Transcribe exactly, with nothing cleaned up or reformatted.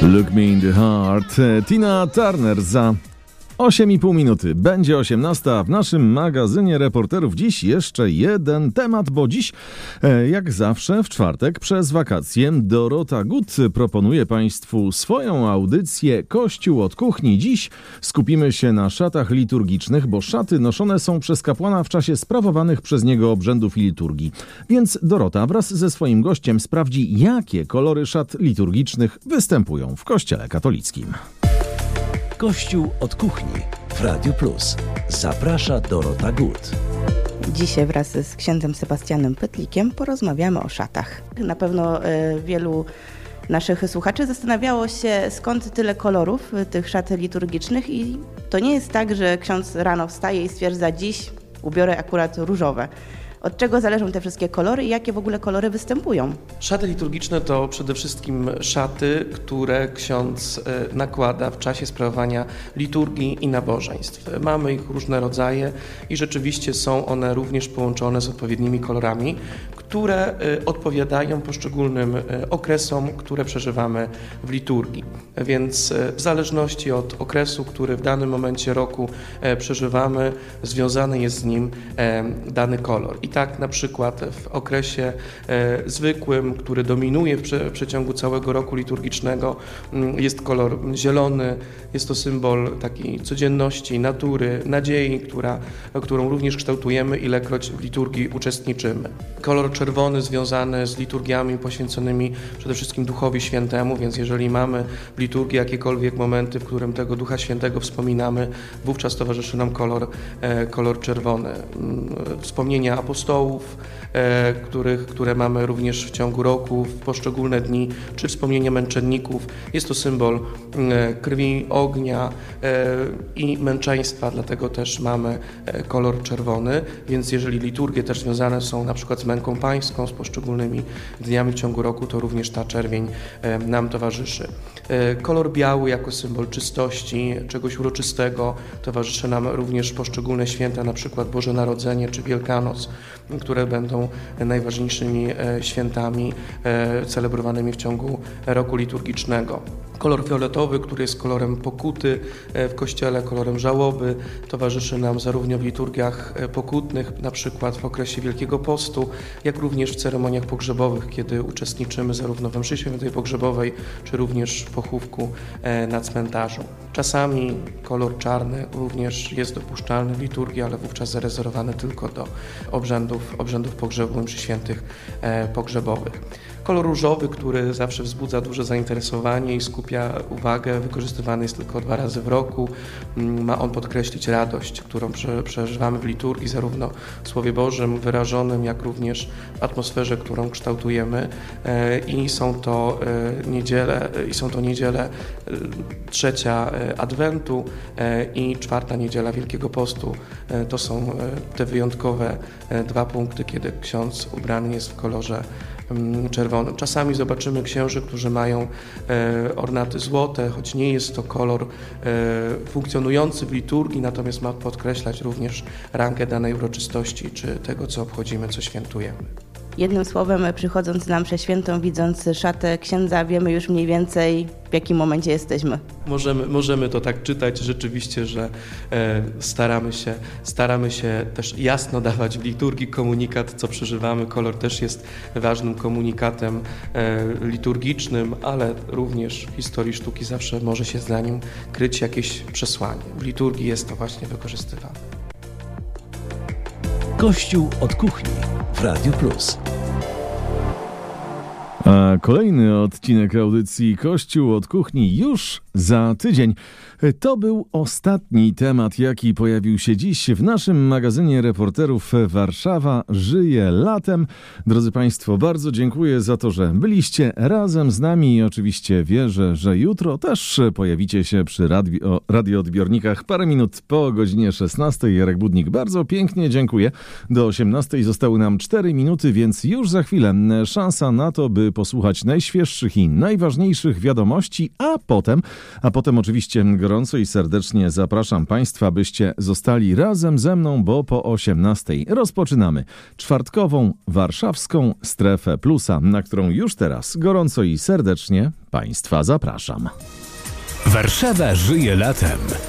Look Me in the Heart. Tina Turner za osiem i pół minuty. Będzie osiemnasta w naszym magazynie reporterów. Dziś jeszcze jeden temat, bo dziś, jak zawsze w czwartek przez wakacje, Dorota Gut proponuje Państwu swoją audycję Kościół od kuchni. Dziś skupimy się na szatach liturgicznych, bo szaty noszone są przez kapłana w czasie sprawowanych przez niego obrzędów i liturgii. Więc Dorota wraz ze swoim gościem sprawdzi, jakie kolory szat liturgicznych występują w Kościele katolickim. Kościół od kuchni w Radiu Plus. Zaprasza Dorota Gut. Dzisiaj wraz z księdzem Sebastianem Pytlikiem porozmawiamy o szatach. Na pewno y, wielu naszych słuchaczy zastanawiało się, skąd tyle kolorów tych szat liturgicznych, i to nie jest tak, że ksiądz rano wstaje i stwierdza: dziś ubiorę akurat różowe. Od czego zależą te wszystkie kolory i jakie w ogóle kolory występują? Szaty liturgiczne to przede wszystkim szaty, które ksiądz nakłada w czasie sprawowania liturgii i nabożeństw. Mamy ich różne rodzaje i rzeczywiście są one również połączone z odpowiednimi kolorami, które odpowiadają poszczególnym okresom, które przeżywamy w liturgii. Więc w zależności od okresu, który w danym momencie roku przeżywamy, związany jest z nim dany kolor. I tak na przykład w okresie e, zwykłym, który dominuje w, prze, w przeciągu całego roku liturgicznego, m, jest kolor zielony. Jest to symbol takiej codzienności, natury, nadziei, która, którą również kształtujemy, ilekroć w liturgii uczestniczymy. Kolor czerwony związany z liturgiami poświęconymi przede wszystkim Duchowi Świętemu, więc jeżeli mamy w liturgii jakiekolwiek momenty, w którym tego Ducha Świętego wspominamy, wówczas towarzyszy nam kolor, e, kolor czerwony. Wspomnienia apostołów, e, których, które mamy również w ciągu roku, w poszczególne dni, czy wspomnienia męczenników. Jest to symbol e, krwi, ognia e, i męczeństwa, dlatego też mamy e, kolor czerwony, więc jeżeli liturgie też związane są na przykład z męką pańską, z poszczególnymi dniami w ciągu roku, to również ta czerwień e, nam towarzyszy. E, kolor biały jako symbol czystości, czegoś uroczystego, towarzyszy nam również poszczególne święta, na przykład Boże Narodzenie czy Wielkanoc, które będą najważniejszymi świętami celebrowanymi w ciągu roku liturgicznego. Kolor fioletowy, który jest kolorem pokuty w Kościele, kolorem żałoby, towarzyszy nam zarówno w liturgiach pokutnych, na przykład w okresie Wielkiego Postu, jak również w ceremoniach pogrzebowych, kiedy uczestniczymy zarówno w mszy świętej pogrzebowej, czy również w pochówku na cmentarzu. Czasami kolor czarny również jest dopuszczalny w liturgii, ale wówczas zarezerwowany tylko do obrzędów, obrzędów pogrzebu, mszy świętych pogrzebowych. Kolor różowy, który zawsze wzbudza duże zainteresowanie i skupia uwagę, wykorzystywany jest tylko dwa razy w roku. Ma on podkreślić radość, którą przeżywamy w liturgii, zarówno w Słowie Bożym wyrażonym, jak również w atmosferze, którą kształtujemy. I są to niedziele, i są to niedziele trzecia Adwentu i czwarta niedziela Wielkiego Postu. To są te wyjątkowe dwa punkty, kiedy ksiądz ubrany jest w kolorze czerwonym. Czasami zobaczymy księży, którzy mają e, ornaty złote, choć nie jest to kolor e, funkcjonujący w liturgii, natomiast ma podkreślać również rangę danej uroczystości, czy tego, co obchodzimy, co świętujemy. Jednym słowem, przychodząc na mszę świętą, widząc szatę księdza, wiemy już mniej więcej, w jakim momencie jesteśmy. Możemy, możemy to tak czytać rzeczywiście, że e, staramy się, staramy się też jasno dawać w liturgii komunikat, co przeżywamy. Kolor też jest ważnym komunikatem e, liturgicznym, ale również w historii sztuki zawsze może się za nim kryć jakieś przesłanie. W liturgii jest to właśnie wykorzystywane. Kościół od kuchni w Radiu Plus. A kolejny odcinek audycji Kościół od kuchni już za tydzień. To był ostatni temat, jaki pojawił się dziś w naszym magazynie reporterów Warszawa żyje latem. Drodzy Państwo, bardzo dziękuję za to, że byliście razem z nami i oczywiście wierzę, że jutro też pojawicie się przy radio, radioodbiornikach parę minut po godzinie szesnastej. Jarek Budnik, bardzo pięknie dziękuję. Do osiemnastej zostały nam cztery minuty, więc już za chwilę szansa na to, by posłuchać wysłuchać najświeższych i najważniejszych wiadomości, a potem, a potem oczywiście gorąco i serdecznie zapraszam Państwa, byście zostali razem ze mną, bo po osiemnastej rozpoczynamy czwartkową warszawską Strefę Plusa, na którą już teraz gorąco i serdecznie Państwa zapraszam. Warszawa żyje latem.